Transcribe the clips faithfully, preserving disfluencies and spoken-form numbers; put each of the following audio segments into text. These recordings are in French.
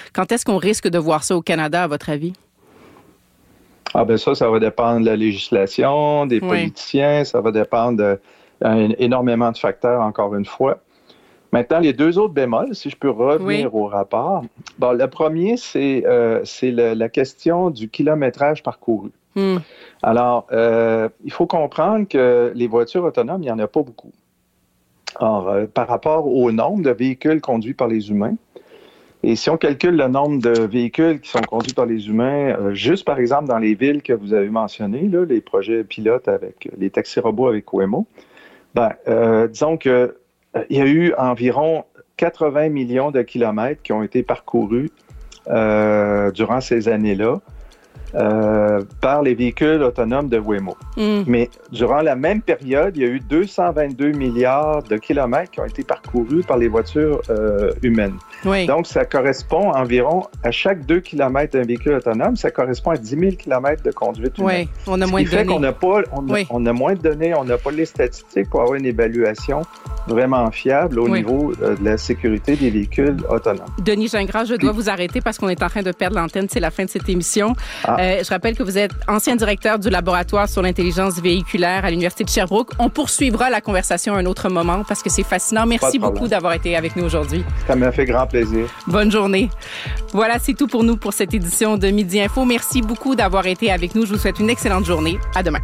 Quand est-ce qu'on risque de voir ça au Canada, à votre avis? Ah ben ça, ça va dépendre de la législation, des oui. politiciens, ça va dépendre de, euh, énormément de facteurs, encore une fois. Maintenant, les deux autres bémols, si je peux revenir oui. au rapport. Bon, le premier, c'est, euh, c'est le, la question du kilométrage parcouru. Mm. Alors, euh, il faut comprendre que les voitures autonomes, il n'y en a pas beaucoup. Alors, euh, par rapport au nombre de véhicules conduits par les humains, et si on calcule le nombre de véhicules qui sont conduits par les humains, euh, juste par exemple dans les villes que vous avez mentionnées, là, les projets pilotes avec les taxis robots avec Waymo, ben, euh, disons que euh, il y a eu environ quatre-vingts millions de kilomètres qui ont été parcourus euh, durant ces années-là euh, par les véhicules autonomes de Waymo. Mm. Mais durant la même période, il y a eu deux cent vingt-deux milliards de kilomètres qui ont été parcourus par les voitures euh, humaines. Oui. Donc, ça correspond environ à chaque deux kilomètres d'un véhicule autonome, ça correspond à dix mille kilomètres de conduite humaine. Oui, on a moins de données. Ce qui fait qu'on n'a pas, on a, oui. on a moins de données, on n'a pas les statistiques pour avoir une évaluation vraiment fiable au oui. niveau euh, de la sécurité des véhicules autonomes. Denis Gingras, je dois Puis, vous arrêter parce qu'on est en train de perdre l'antenne, c'est la fin de cette émission. Ah. Euh, je rappelle que vous êtes ancien directeur du laboratoire sur l'intelligence véhiculaire à l'Université de Sherbrooke. On poursuivra la conversation à un autre moment parce que c'est fascinant. Merci beaucoup d'avoir été avec nous aujourd'hui. Ça m'a fait grand plaisir. Bonne journée. Voilà, c'est tout pour nous pour cette édition de Midi Info. Merci beaucoup d'avoir été avec nous. Je vous souhaite une excellente journée. À demain.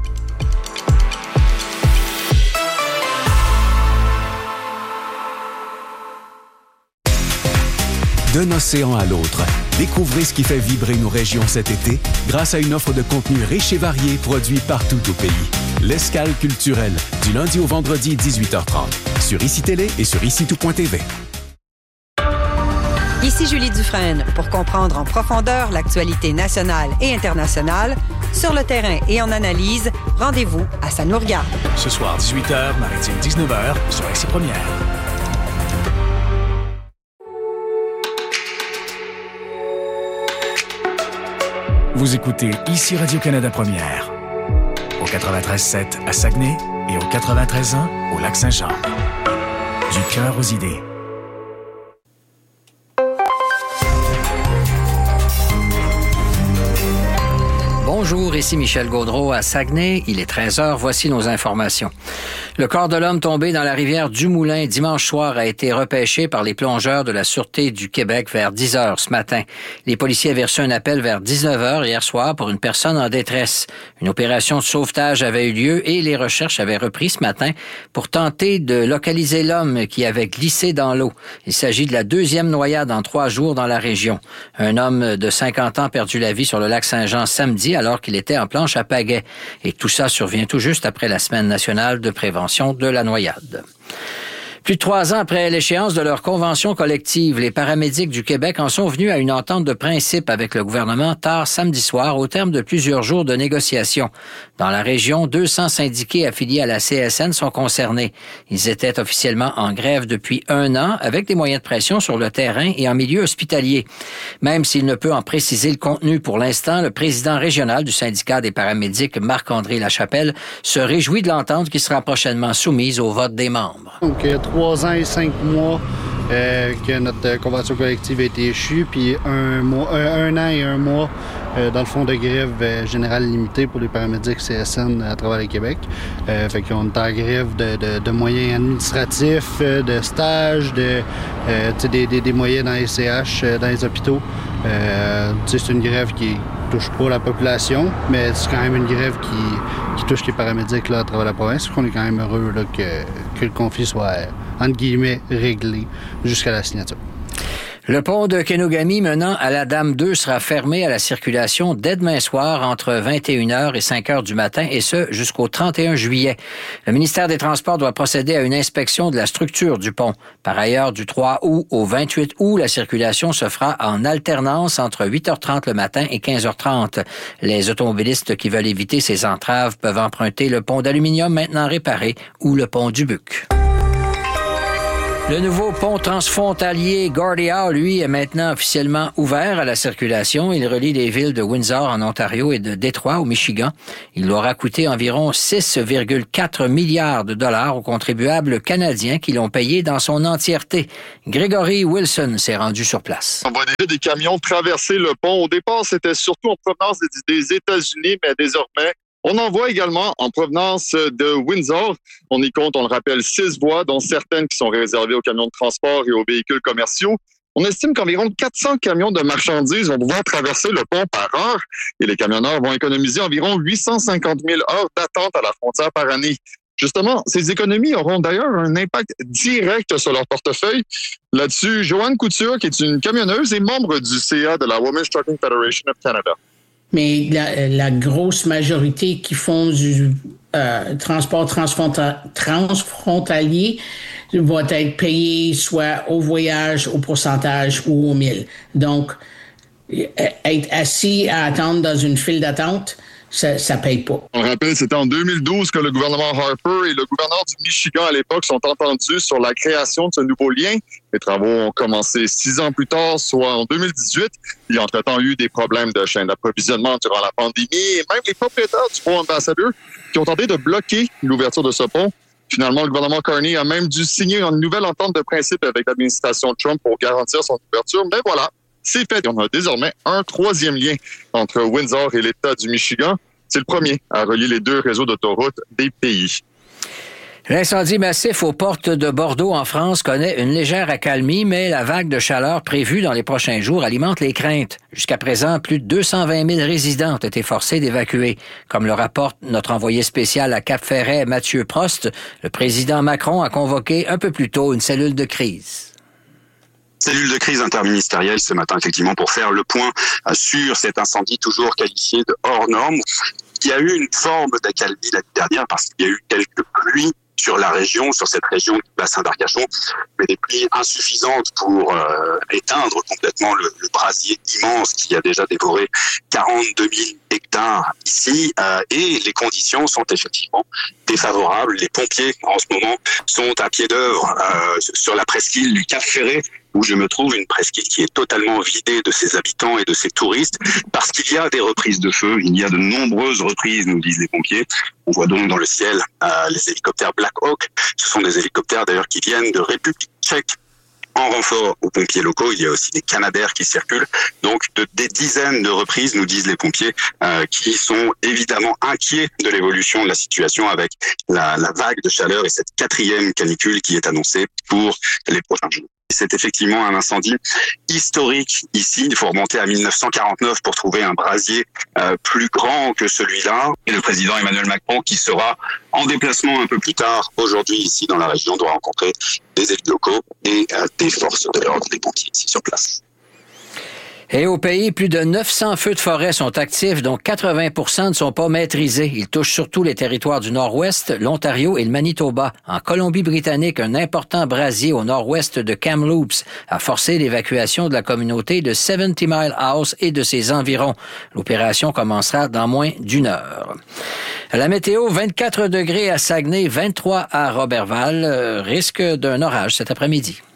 D'un océan à l'autre, découvrez ce qui fait vibrer nos régions cet été grâce à une offre de contenu riche et varié produit partout au pays. L'Escale culturelle, du lundi au vendredi dix-huit heures trente, sur I C I Télé et sur ici tout point t v. Ici Julie Dufresne pour comprendre en profondeur l'actualité nationale et internationale. Sur le terrain et en analyse, rendez-vous à Ça nous regarde. Ce soir, dix-huit heures, maritime dix-neuf heures, sur Ici Première. Vous écoutez Ici Radio-Canada Première, au quatre-vingt-treize sept à Saguenay et au quatre-vingt-treize un au Lac-Saint-Jean. Du cœur aux idées. Bonjour, ici Michel Gaudreau à Saguenay. Il est treize heures. Voici nos informations. Le corps de l'homme tombé dans la rivière du Moulin dimanche soir a été repêché par les plongeurs de la Sûreté du Québec vers dix heures ce matin. Les policiers avaient reçu un appel vers dix-neuf heures hier soir pour une personne en détresse. Une opération de sauvetage avait eu lieu et les recherches avaient repris ce matin pour tenter de localiser l'homme qui avait glissé dans l'eau. Il s'agit de la deuxième noyade en trois jours dans la région. Un homme de cinquante ans a perdu la vie sur le lac Saint-Jean samedi alors qu'il était en planche à pagaie. Et tout ça survient tout juste après la Semaine nationale de prévention de la noyade. Plus de trois ans après l'échéance de leur convention collective, les paramédics du Québec en sont venus à une entente de principe avec le gouvernement tard samedi soir au terme de plusieurs jours de négociations. Dans la région, deux cents syndiqués affiliés à la C S N sont concernés. Ils étaient officiellement en grève depuis un an avec des moyens de pression sur le terrain et en milieu hospitalier. Même s'il ne peut en préciser le contenu pour l'instant, le président régional du syndicat des paramédics, Marc-André Lachapelle, se réjouit de l'entente qui sera prochainement soumise au vote des membres. Donc, trois ans et cinq mois euh, que notre convention collective a été échue, puis un, mois, un, un an et un mois euh, dans le fond de grève euh, générale limitée pour les paramédics C S N à travers le Québec. Euh, fait qu'on est en grève de, de, de moyens administratifs, euh, de stages, de, euh, des, des, des moyens dans les C H, euh, dans les hôpitaux. Euh, c'est une grève qui touche pas la population, mais c'est quand même une grève qui, qui touche les paramédics là, à travers la province. On est quand même heureux là, que, que le conflit soit, entre guillemets, réglé jusqu'à la signature. Le pont de Kenogami menant à la Dame deux sera fermé à la circulation dès demain soir entre vingt et une heures et cinq heures du matin, et ce jusqu'au trente et un juillet. Le ministère des Transports doit procéder à une inspection de la structure du pont. Par ailleurs, du trois août au vingt-huit août, la circulation se fera en alternance entre huit heures trente le matin et quinze heures trente. Les automobilistes qui veulent éviter ces entraves peuvent emprunter le pont d'aluminium maintenant réparé ou le pont du Buc. Le nouveau pont transfrontalier Gordie Howe, lui, est maintenant officiellement ouvert à la circulation. Il relie les villes de Windsor, en Ontario, et de Détroit, au Michigan. Il aura coûté environ six virgule quatre milliards de dollars aux contribuables canadiens qui l'ont payé dans son entièreté. Gregory Wilson s'est rendu sur place. On voit déjà des camions traverser le pont. Au départ, c'était surtout en provenance des, des États-Unis, mais désormais, on en voit également en provenance de Windsor. On y compte, on le rappelle, six voies, dont certaines qui sont réservées aux camions de transport et aux véhicules commerciaux. On estime qu'environ quatre cents camions de marchandises vont pouvoir traverser le pont par heure et les camionneurs vont économiser environ huit cent cinquante mille heures d'attente à la frontière par année. Justement, ces économies auront d'ailleurs un impact direct sur leur portefeuille. Là-dessus, Joanne Couture, qui est une camionneuse et membre du C A de la Women's Trucking Federation of Canada. Mais la, la grosse majorité qui font du euh, transport transfronta- transfrontalier vont être payés soit au voyage, au pourcentage ou au mille. Donc, être assis à attendre dans une file d'attente, ça, ça paye pas. On rappelle, c'était en deux mille douze que le gouvernement Harper et le gouverneur du Michigan à l'époque sont entendus sur la création de ce nouveau lien. Les travaux ont commencé six ans plus tard, soit en deux mille dix-huit. Il y a entre-temps eu des problèmes de chaîne d'approvisionnement durant la pandémie et même les propriétaires du pont Ambassador qui ont tenté de bloquer l'ouverture de ce pont. Finalement, le gouvernement Carney a même dû signer une nouvelle entente de principe avec l'administration Trump pour garantir son ouverture. Mais voilà, c'est fait. On a désormais un troisième lien entre Windsor et l'État du Michigan. C'est le premier à relier les deux réseaux d'autoroutes des pays. L'incendie massif aux portes de Bordeaux en France connaît une légère accalmie, mais la vague de chaleur prévue dans les prochains jours alimente les craintes. Jusqu'à présent, plus de deux cent vingt mille résidents ont été forcés d'évacuer. Comme le rapporte notre envoyé spécial à Cap-Ferret, Mathieu Prost, le président Macron a convoqué un peu plus tôt une cellule de crise. Cellule de crise interministérielle ce matin, effectivement, pour faire le point sur cet incendie toujours qualifié de hors norme. Il y a eu une forme d'accalmie l'année dernière parce qu'il y a eu quelques pluies sur la région, sur cette région du bassin d'Arcachon, mais des pluies insuffisantes pour euh, éteindre complètement le, le brasier immense qui a déjà dévoré quarante-deux mille hectares ici, euh, et les conditions sont effectivement défavorables. Les pompiers, en ce moment, sont à pied d'œuvre euh, sur la presqu'île du Cap-Ferret, où je me trouve, une presqu'île qui est totalement vidée de ses habitants et de ses touristes, parce qu'il y a des reprises de feu, il y a de nombreuses reprises, nous disent les pompiers. On voit donc dans le ciel euh, les hélicoptères Black Hawk. Ce sont des hélicoptères d'ailleurs qui viennent de République tchèque en renfort aux pompiers locaux. Il y a aussi des Canadair qui circulent. Donc de, des dizaines de reprises, nous disent les pompiers, euh, qui sont évidemment inquiets de l'évolution de la situation avec la, la vague de chaleur et cette quatrième canicule qui est annoncée pour les prochains jours. C'est effectivement un incendie historique ici. Il faut remonter à mille neuf cent quarante-neuf pour trouver un brasier euh, plus grand que celui-là. Et le président Emmanuel Macron, qui sera en déplacement un peu plus tard aujourd'hui ici dans la région, doit rencontrer des élus locaux et euh, des forces de l'ordre, des pompiers ici sur place. Et au pays, plus de neuf cents feux de forêt sont actifs, dont quatre-vingts pour cent ne sont pas maîtrisés. Ils touchent surtout les territoires du Nord-Ouest, l'Ontario et le Manitoba. En Colombie-Britannique, un important brasier au nord-ouest de Kamloops a forcé l'évacuation de la communauté de seventy Mile House et de ses environs. L'opération commencera dans moins d'une heure. À la météo, vingt-quatre degrés à Saguenay, vingt-trois à Roberval. Euh, risque d'un orage cet après-midi.